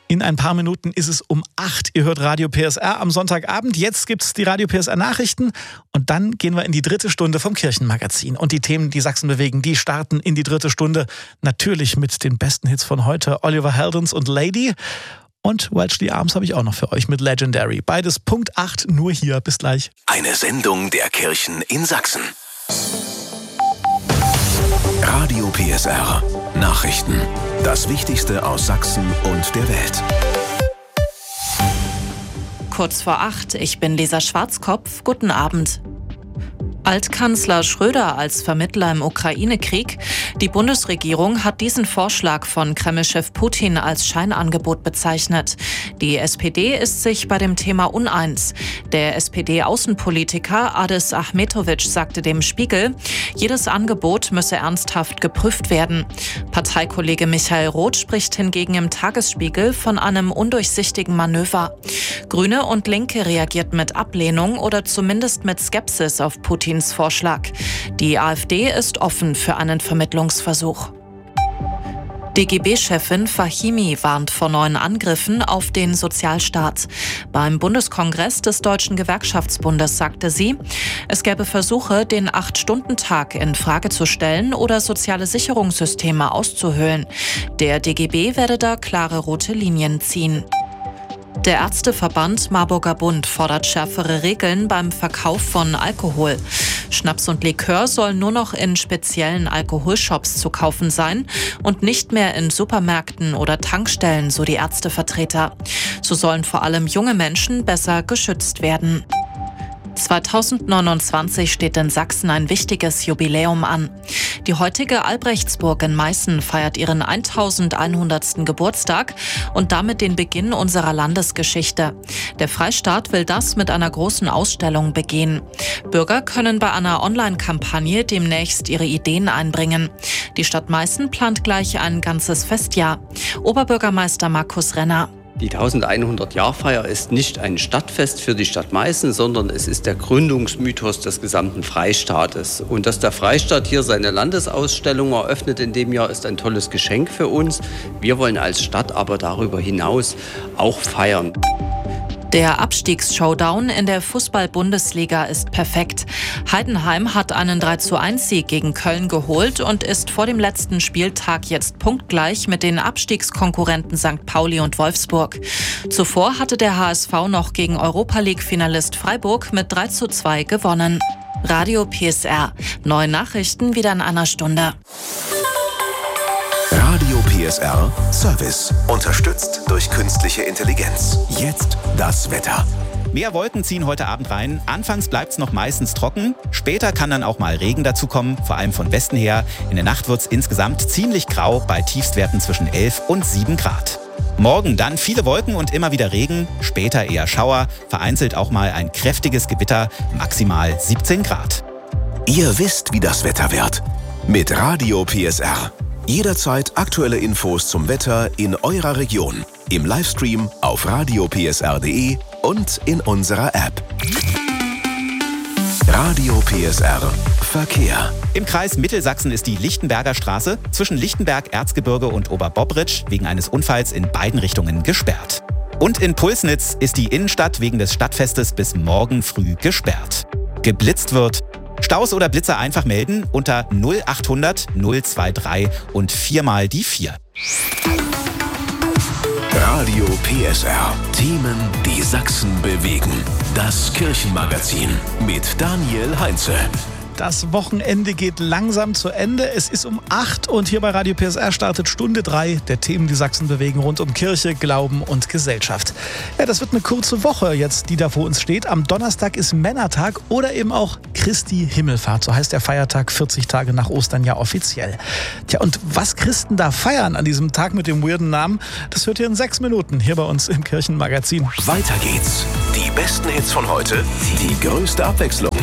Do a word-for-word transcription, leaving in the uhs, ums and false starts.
In ein paar Minuten ist es um acht. Ihr hört Radio P S R am Sonntagabend. Jetzt gibt's die Radio P S R Nachrichten und dann gehen wir in die dritte Stunde vom Kirchenmagazin. Und die Themen, die Sachsen bewegen, die starten in die dritte Stunde. Natürlich mit den besten Hits von heute. Oliver Heldens und Lady. Und Welch the Arms habe ich auch noch für euch mit Legendary. Beides Punkt acht, nur hier. Bis gleich. Eine Sendung der Kirchen in Sachsen. Radio P S R Nachrichten. Das Wichtigste aus Sachsen und der Welt. Kurz vor acht, ich bin Lisa Schwarzkopf. Guten Abend. Altkanzler Schröder als Vermittler im Ukraine-Krieg. Die Bundesregierung hat diesen Vorschlag von Kreml-Chef Putin als Scheinangebot bezeichnet. Die S P D ist sich bei dem Thema uneins. Der S P D-Außenpolitiker Adis Ahmetovic sagte dem Spiegel, jedes Angebot müsse ernsthaft geprüft werden. Parteikollege Michael Roth spricht hingegen im Tagesspiegel von einem undurchsichtigen Manöver. Grüne und Linke reagierten mit Ablehnung oder zumindest mit Skepsis auf Putins Vorschlag. Die AfD ist offen für einen Vermittlungsversuch. D G B-Chefin Fahimi warnt vor neuen Angriffen auf den Sozialstaat. Beim Bundeskongress des Deutschen Gewerkschaftsbundes sagte sie, es gäbe Versuche, den Acht-Stunden-Tag in Frage zu stellen oder soziale Sicherungssysteme auszuhöhlen. Der D G B werde da klare rote Linien ziehen. Der Ärzteverband Marburger Bund fordert schärfere Regeln beim Verkauf von Alkohol. Schnaps und Likör sollen nur noch in speziellen Alkoholshops zu kaufen sein und nicht mehr in Supermärkten oder Tankstellen, so die Ärztevertreter. So sollen vor allem junge Menschen besser geschützt werden. zweitausendneunundzwanzig steht in Sachsen ein wichtiges Jubiläum an. Die heutige Albrechtsburg in Meißen feiert ihren eintausendeinhundertsten Geburtstag und damit den Beginn unserer Landesgeschichte. Der Freistaat will das mit einer großen Ausstellung begehen. Bürger können bei einer Online-Kampagne demnächst ihre Ideen einbringen. Die Stadt Meißen plant gleich ein ganzes Festjahr. Oberbürgermeister Markus Renner. Die eintausendeinhundert-Jahr-Feier ist nicht ein Stadtfest für die Stadt Meißen, sondern es ist der Gründungsmythos des gesamten Freistaates. Und dass der Freistaat hier seine Landesausstellung eröffnet in dem Jahr, ist ein tolles Geschenk für uns. Wir wollen als Stadt aber darüber hinaus auch feiern. Der Abstiegs-Showdown in der Fußball-Bundesliga ist perfekt. Heidenheim hat einen drei zu eins Sieg gegen Köln geholt und ist vor dem letzten Spieltag jetzt punktgleich mit den Abstiegskonkurrenten Sankt Pauli und Wolfsburg. Zuvor hatte der H S V noch gegen Europa-League-Finalist Freiburg mit drei zu zwei gewonnen. Radio P S R. Neue Nachrichten wieder in einer Stunde. Radio P S R Service. Unterstützt durch künstliche Intelligenz. Jetzt das Wetter. Mehr Wolken ziehen heute Abend rein. Anfangs bleibt es noch meistens trocken. Später kann dann auch mal Regen dazukommen, vor allem von Westen her. In der Nacht wird es insgesamt ziemlich grau bei Tiefstwerten zwischen elf und sieben Grad. Morgen dann viele Wolken und immer wieder Regen, später eher Schauer, vereinzelt auch mal ein kräftiges Gewitter, maximal siebzehn Grad. Ihr wisst, wie das Wetter wird. Mit Radio P S R. Jederzeit aktuelle Infos zum Wetter in eurer Region. Im Livestream auf radio p s r punkt d e und in unserer App. Radio P S R Verkehr. Im Kreis Mittelsachsen ist die Lichtenberger Straße zwischen Lichtenberg, Erzgebirge und Oberbobbritsch wegen eines Unfalls in beiden Richtungen gesperrt. Und in Pulsnitz ist die Innenstadt wegen des Stadtfestes bis morgen früh gesperrt. Geblitzt wird. Staus oder Blitzer einfach melden unter null achthundert null drei drei und viermal die vier. Radio P S R. Themen, die Sachsen bewegen. Das Kirchenmagazin mit Daniel Heinze. Das Wochenende geht langsam zu Ende. Es ist um acht und hier bei Radio P S R startet Stunde drei der Themen, die Sachsen bewegen, rund um Kirche, Glauben und Gesellschaft. Ja, das wird eine kurze Woche jetzt, die da vor uns steht. Am Donnerstag ist Männertag oder eben auch Christi Himmelfahrt. So heißt der Feiertag vierzig Tage nach Ostern ja offiziell. Tja, und was Christen da feiern an diesem Tag mit dem weirden Namen, das hört ihr in sechs Minuten hier bei uns im Kirchenmagazin. Weiter geht's. Die besten Hits von heute, die größte Abwechslung.